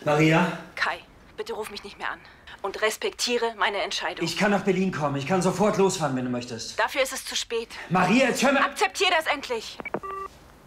Maria? Kai, bitte ruf mich nicht mehr an. Und respektiere meine Entscheidung. Ich kann nach Berlin kommen. Ich kann sofort losfahren, wenn du möchtest. Dafür ist es zu spät. Maria, jetzt hör mir... Akzeptier das endlich!